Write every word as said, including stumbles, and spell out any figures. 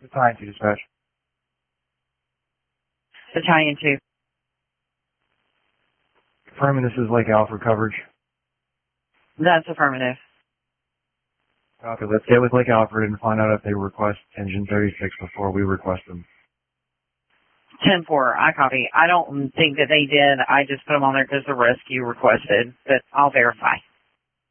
Battalion two dispatch. Battalion two. Confirming this is Lake Alfred coverage. That's affirmative. Okay, let's get with Lake Alfred and find out if they request engine thirty-six before we request them. ten four, I copy. I don't think that they did. I just put them on there because the rescue requested, but I'll verify.